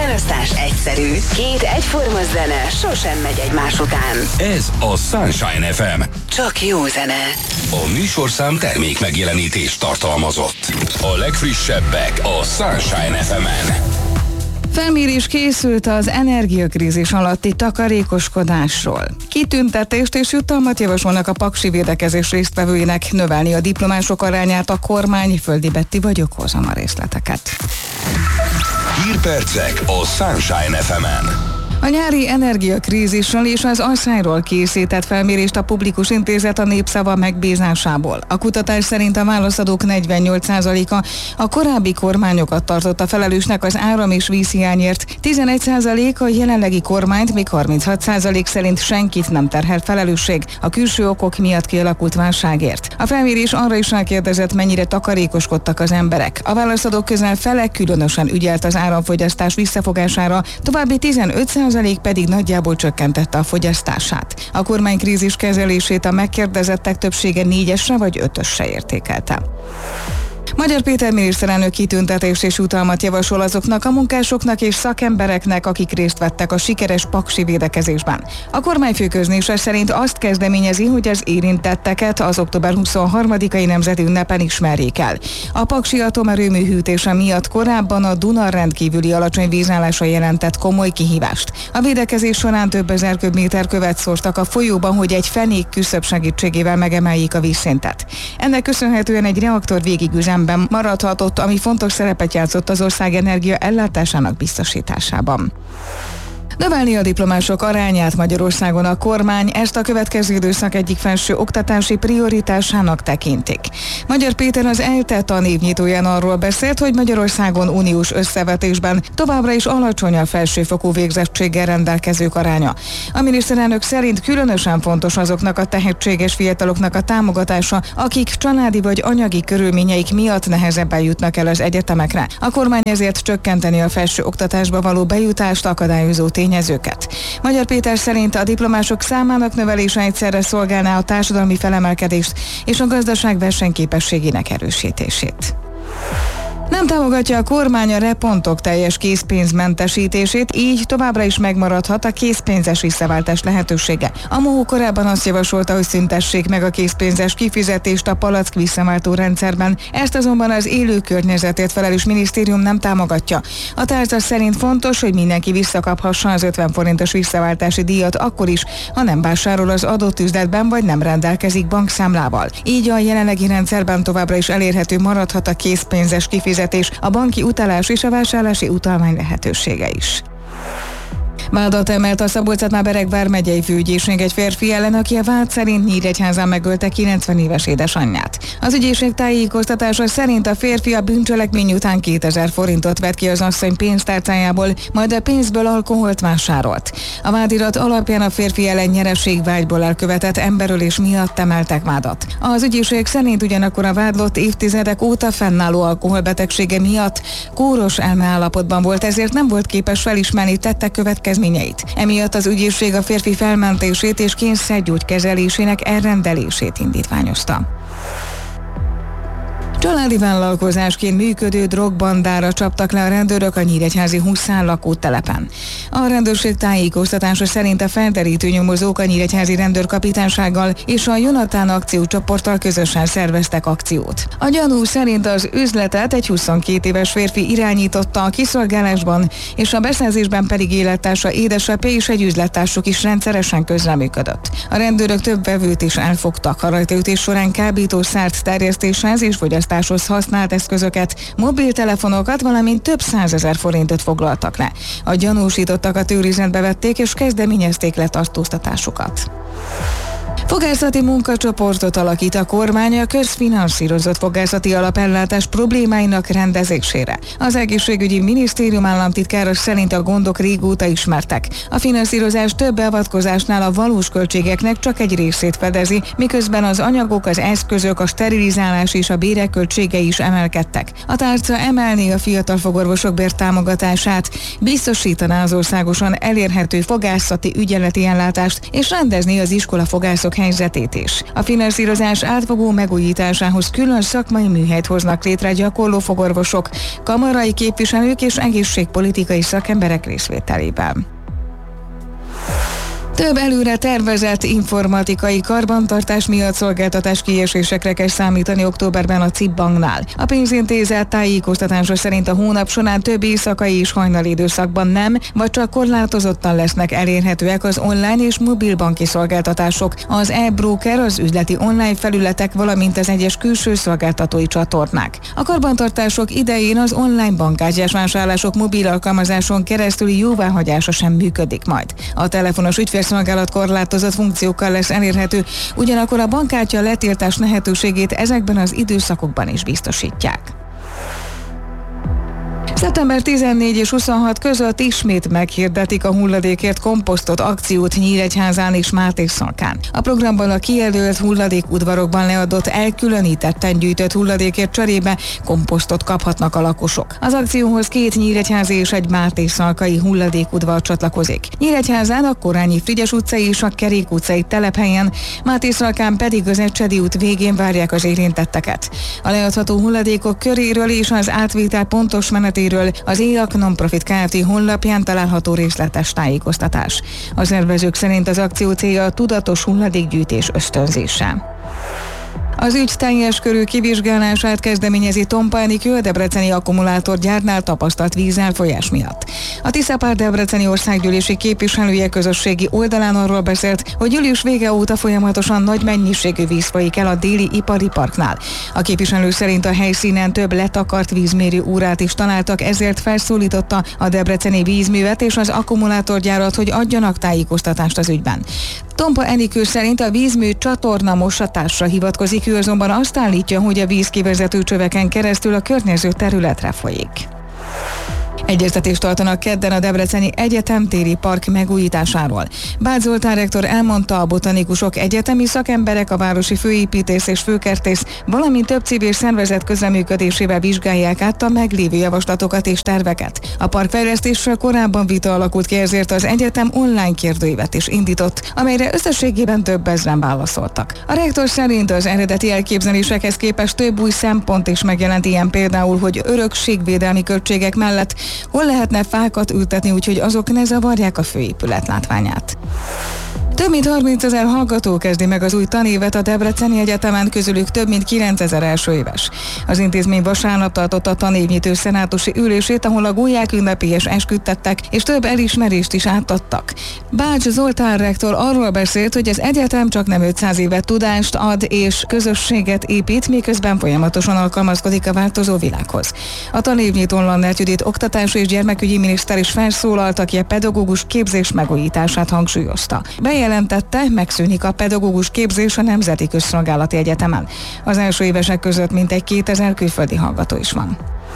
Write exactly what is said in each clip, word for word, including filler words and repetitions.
választás egyszerű. Két egyforma zene sosem megy egymás után. Ez a Sunshine ef em. Csak jó zene. A műsorszám termék megjelenítést tartalmazott. A legfrissebbek a Sunshine ef emen. Felmérés készült az energiakrízis alatti takarékoskodásról. Kitüntetést és jutalmat javasolnak a paksi védekezés résztvevőinek, növelni a diplomások arányát a kormány. Földi Betti vagyok, hozom a részleteket. Hírpercek a Sunshine ef emen. A nyári energiakrízisről és az asszályról készített felmérést a Publikus Intézet a Népszava megbízásából. A kutatás szerint a válaszadók negyvennyolc százaléka a korábbi kormányokat tartotta felelősnek az áram- és vízhiányért, tizenegy százalék a jelenlegi kormányt, míg harminchat százalék szerint senkit nem terhel felelősség a külső okok miatt kialakult válságért. A felmérés arra is rákérdezett, mennyire takarékoskodtak az emberek. A válaszadók közel fele különösen ügyelt az áramfogyasztás visszafogására, további tizenöt százalék pedig nagyjából csökkentette a fogyasztását. A kormánykrízis kezelését a megkérdezettek többsége négyesre vagy ötösre értékelte. Magyar Péter miniszterelnök kitüntetést és jutalmat javasol azoknak a munkásoknak és szakembereknek, akik részt vettek a sikeres paksi védekezésben. A kormányfő közlése szerint azt kezdeményezi, hogy az érintetteket az október huszonharmadikai nemzeti ünnepen ismerjék el. A paksi atomerőmű hűtése miatt korábban a Duna rendkívüli alacsony vízállása jelentett komoly kihívást. A védekezés során több ezer köbméter követ szórtak a folyóban, hogy egy fenék küszöb segítségével megemeljék a vízszintet. Ennek köszönhetően egy reaktor végig üzemben maradhatott, ami fontos szerepet játszott az ország energia ellátásának biztosításában. Növelni a diplomások arányát Magyarországon a kormány, ezt a következő időszak egyik felső oktatási prioritásának tekintik. Magyar Péter az ELTE tanévnyitóján arról beszélt, hogy Magyarországon uniós összevetésben továbbra is alacsony a felsőfokú végzettséggel rendelkezők aránya. A miniszterelnök szerint különösen fontos azoknak a tehetséges fiataloknak a támogatása, akik családi vagy anyagi körülményeik miatt nehezebben jutnak el az egyetemekre. A kormány ezért csökkenteni a felső oktatásba való bejutást akadályozó tényezőket. Magyar Péter szerint a diplomások számának növelése egyszerre szolgálná a társadalmi felemelkedést és a gazdaság versenyképességének erősítését. Nem támogatja a kormány a repontok teljes készpénzmentesítését, így továbbra is megmaradhat a készpénzes visszaváltás lehetősége. A MOHO korábban azt javasolta, hogy szüntessék meg a készpénzes kifizetést a palack visszaváltó rendszerben, ezt azonban az élő környezetért felelős minisztérium nem támogatja. A tárca szerint fontos, hogy mindenki visszakaphassa az ötven forintos visszaváltási díjat akkor is, ha nem vásárol az adott üzletben vagy nem rendelkezik bankszámlával. Így a jelenlegi rendszerben továbbra is elérhető maradhat a készpénzes kifizetés, a banki utalás és a vásárlási utalmány lehetősége is. Vádat emelt a Szabolcs-Szatmár-Bereg vármegyei főügyészség egy férfi ellen, aki a vád szerint Nyíregyházán megölte kilencven éves édesanyját. Az ügyészség tájékoztatása szerint a férfi a bűncselekmény után kétezer forintot vett ki az asszony pénztárcájából, majd a pénzből alkoholt vásárolt. A vádirat alapján a férfi ellen nyereségvágyból elkövetett emberölés miatt emeltek vádat. Az ügyészség szerint ugyanakkor a vádlott évtizedek óta fennálló alkoholbetegsége miatt kóros elmeállapotban volt, ezért nem volt képes felismerni tettek következményeit. Emiatt az ügyészség a férfi felmentését és kényszergyógykezelésének elrendelését indítványozta. Családi vállalkozásként működő drogbandára csaptak le a rendőrök a nyíregyházi Huszán lakótelepen. A rendőrség tájékoztatása szerint a felderítő nyomozók a nyíregyházi rendőrkapitánysággal és a Jonatán akciócsoporttal közösen szerveztek akciót. A gyanú szerint az üzletet egy huszonkét éves férfi irányította a kiszolgálásban, és a beszerzésben pedig élettársa édesapja és egy üzlettársuk is rendszeresen közreműködött. A rendőrök több vevőt is elfogtak, a rajtaütés során kábítószert terjesztéshez és fogyasztáshoz használt eszközöket, mobiltelefonokat, valamint több százezer forintot foglaltak le. A gyanúsítottak a őrizetbe vették és kezdeményezték letartóztatásukat. Fogászati munkacsoportot alakít a kormány a közfinanszírozott fogászati alapellátás problémáinak rendezésére. Az egészségügyi minisztérium államtitkára szerint a gondok régóta ismertek. A finanszírozás több beavatkozásnál a valós költségeknek csak egy részét fedezi, miközben az anyagok, az eszközök, a sterilizálás és a bérek költségei is emelkedtek. A tárca emelné a fiatal fogorvosok bértámogatását, biztosítaná az országosan elérhető fogászati ügyeleti ellátást és rendezni az iskola fogászok helyzetét is. A finanszírozás átfogó megújításához külön szakmai műhelyt hoznak létre gyakorló fogorvosok, kamarai képviselők és egészségpolitikai szakemberek részvételében. Több előre tervezett informatikai karbantartás miatt szolgáltatás kiesésekre kell számítani októberben a cé i bé Banknál. A pénzintézet tájékoztatása szerint a hónap során több éjszakai és hajnali időszakban nem, vagy csak korlátozottan lesznek elérhetőek az online és mobil banki szolgáltatások, az e-broker, az üzleti online felületek, valamint az egyes külső szolgáltatói csatornák. A karbantartások idején az online bankkártyás vásárlások mobil alkalmazáson keresztüli jóváhagyása sem működik majd. A telefonos ügyfél szolgálat korlátozott funkciókkal lesz elérhető, ugyanakkor a bankkártya letiltás lehetőségét ezekben az időszakokban is biztosítják. szeptember tizennégy és huszonhat között ismét meghirdetik a hulladékért komposztot akciót Nyíregyházán és Mátészalkán. A programban a kijelölt hulladékudvarokban leadott elkülönítetten gyűjtött hulladékért cserébe komposztot kaphatnak a lakosok. Az akcióhoz két nyíregyházi és egy mátészalkai hulladékudvar csatlakozik. Nyíregyházán a Korányi Frigyes utcai és a Kerék utcai telephelyen, Mátészalkán pedig az Ecsedi út végén várják az érintetteket. A leadható hulladékok köréről és az átvétel pontos menetéről az é á ká Nonprofit Kft. Honlapján található részletes tájékoztatás. A szervezők szerint az akció célja a tudatos hulladékgyűjtés ösztönzése. Az ügy teljes körű kivizsgálását kezdeményezi Tompa Enikő a debreceni akkumulátorgyárnál tapasztalt vízelfolyás miatt. A Tiszapár debreceni országgyűlési képviselője közösségi oldalán arról beszélt, hogy július vége óta folyamatosan nagy mennyiségű víz folyik el a déli ipari parknál. A képviselő szerint a helyszínen több letakart vízmérő órát is találtak, ezért felszólította a debreceni vízművet és az akkumulátorgyárat, hogy adjanak tájékoztatást az ügyben. Tompa Enikő szerint a vízmű csatorna mosatásra hivatkozik, ő azonban azt állítja, hogy a vízkivezető csöveken keresztül a környező területre folyik. Egyeztetést tartanak kedden a Debreceni Egyetem téri park megújításáról. Bács Zoltán rektor elmondta, a botanikusok, egyetemi szakemberek, a városi főépítész és főkertész, valamint több civil szervezet közreműködésével vizsgálják át a meglévő javaslatokat és terveket. A parkfejlesztésről korábban vita alakult ki, ezért az egyetem online kérdőívet is indított, amelyre összességében több ezren válaszoltak. A rektor szerint az eredeti elképzelésekhez képest több új szempont is megjelent, ilyen például, hogy örökségvédelmi költségek mellett hol lehetne fákat ültetni, úgyhogy azok ne zavarják a főépület látványát. Több mint harmincezer hallgató kezdi meg az új tanévet a Debreceni Egyetemen, közülük több mint kilencezer első éves. Az intézmény vasárnap tartotta a tanévnyitó szenátusi ülését, ahol a gólyák ünnepélyes esküdtettek, és több elismerést is átadtak. Bács Zoltán rektor arról beszélt, hogy az egyetem csak nem ötszáz évet tudást ad és közösséget épít, miközben folyamatosan alkalmazkodik a változó világhoz. A tanévnyitón Lannert Judit oktatási és gyermekügyi miniszter is felszólalt, aki a pedagógus képzés megújítását hangsúlyozta. Bejelentette, megszűnik a pedagógus képzés a Nemzeti Közszolgálati Egyetemen. Az első évesek között mintegy kétezer külföldi hallgató is van.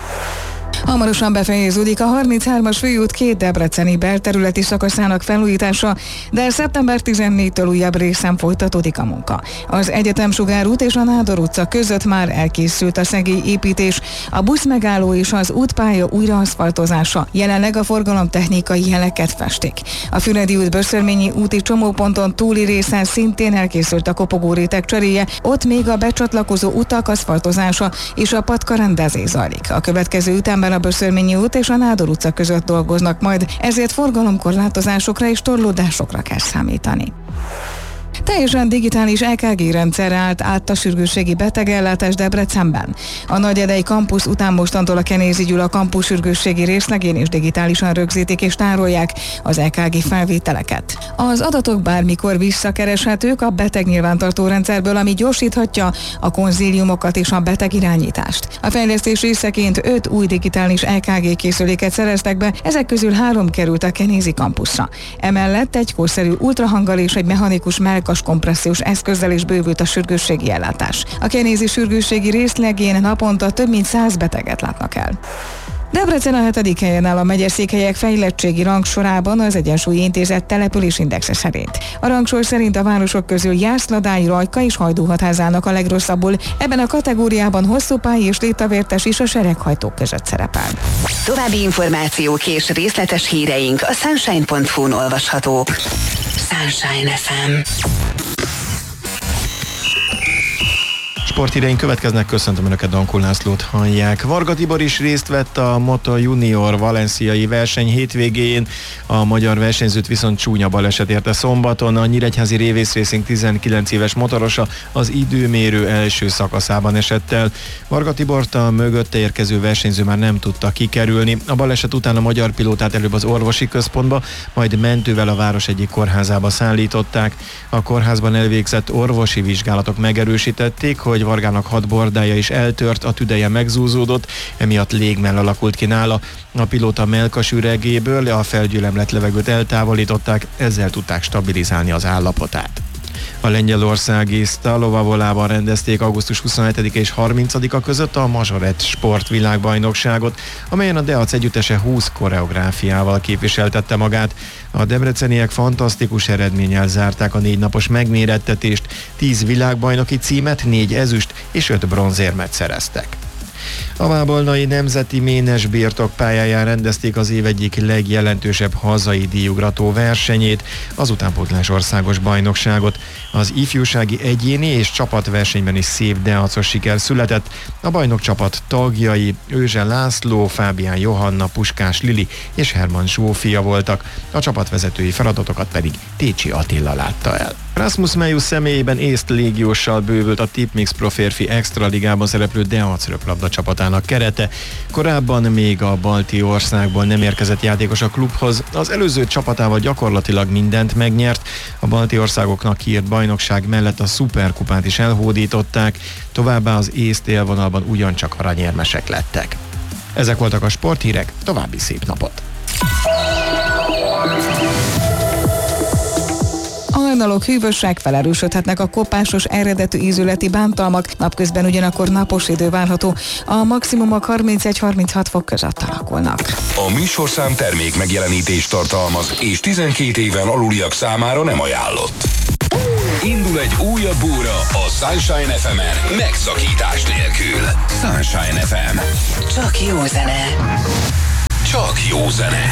Hamarosan befejeződik a harminchármas főút két debreceni belterületi szakaszának felújítása, de szeptember tizennégyedikétől újabb részen folytatódik a munka. Az Egyetem Sugár út és a Nádor utca között már elkészült a szegélyépítés, a buszmegálló és az útpálya újraaszfaltozása. Jelenleg a forgalomtechnikai jeleket festik. A Füredi út Böszörményi úti csomóponton túli részen szintén elkészült a kopogóréteg cseréje, ott még a becsatlakozó utak aszfaltozása és a patka rendezés zajlik. A következő ütemben a Böszörményi út és a Nádor utca között dolgoznak majd, ezért forgalomkorlátozásokra és torlódásokra kell számítani. Teljesen digitális é ká gé rendszerre állt át a sürgősségi betegellátás Debrecenben. A Nagyedei kampusz után mostantól a Kenézi Gyula kampusz sürgősségi részlegén is digitálisan rögzítik és tárolják az é ká gé felvételeket. Az adatok bármikor visszakereshetők a betegnyilvántartó rendszerből, ami gyorsíthatja a konzíliumokat és a betegirányítást. A fejlesztés részeként öt új digitális é ká gé készüléket szereztek be, ezek közül három került a Kenézi kampuszra. Emellett egy korszerű ultrahanggal és egy mechanikus melkas kompressziós eszközzel is bővült a sürgősségi ellátás. A kenézi sürgősségi részlegén naponta több mint száz beteget látnak el. Debrecen a hetedik helyen áll a megyeszékhelyek fejlettségi rangsorában az Egyensúlyi Intézet településindexe szerint. A rangsor szerint a városok közül Jászladály, Rajka és Hajdúhatházának a legrosszabbul, ebben a kategóriában Hosszúpályi és Létavértes is a sereghajtók között szerepel. További információk és részletes híreink a sunshine pont hu-n olvashatók. Sunshine ef em. Sporthíreink következnek, köszöntöm Önöket, Dankó Lászlót hallják. Varga Tibor is részt vett a Moto Junior valenciai verseny hétvégén, a magyar versenyzőt viszont csúnya baleset érte szombaton. A Nyíregyházi Révész Racing tizenkilenc éves motorosa az időmérő első szakaszában esett el. Varga Tibort a mögötte érkező versenyző már nem tudta kikerülni. A baleset után a magyar pilótát előbb az orvosi központba, majd mentővel a város egyik kórházába szállították. A kórházban elvégzett orvosi vizsgálatok megerősítették, hogy Vargának hat bordája is eltört, a tüdeje megzúzódott, emiatt légmell alakult ki nála. A pilóta mellkas üregéből a felgyülemlett levegőt eltávolították, ezzel tudták stabilizálni az állapotát. A lengyelországi Stalovavolában rendezték augusztus huszonhetedike és harmincadika között a Mazsoret sportvilágbajnokságot, amelyen a Deac együttese húsz koreográfiával képviseltette magát. A debreceniek fantasztikus eredménnyel zárták a négy napos megmérettetést, tíz világbajnoki címet, négy ezüst és öt bronzérmet szereztek. A Vábolnai Nemzeti Ménes Birtok pályáján rendezték az év egyik legjelentősebb hazai díjugrató versenyét, az utánpótlás országos bajnokságot. Az ifjúsági egyéni és csapatversenyben is szép deacos siker született. A bajnokcsapat tagjai Őzse László, Fábián Johanna, Puskás Lili és Herman Zsófia voltak, a csapatvezetői feladatokat pedig Técsi Attila látta el. Rasmus Mejus személyében észt légióssal bővült a Tipmix Pro férfi extra ligában szereplő Deac röplabda csapatának kerete. Korábban még a balti országból nem érkezett játékos a klubhoz, az előző csapatával gyakorlatilag mindent megnyert, a balti országoknak kiírt bajnokság mellett a szuperkupát is elhódították, továbbá az észt élvonalban ugyancsak aranyérmesek lettek. Ezek voltak a sporthírek, további szép napot! Hajnalok, hűvösek, felerősödhetnek a kopásos eredetű ízületi bántalmak, napközben ugyanakkor napos idő várható, a maximumok harmincegy-harminchat fok között alakulnak. A műsorszám termék megjelenítést tartalmaz, és tizenkét éven aluliak számára nem ajánlott. Indul egy újabb óra a Sunshine ef emen, megszakítás nélkül. Sunshine ef em. Csak jó zene. Csak jó zene.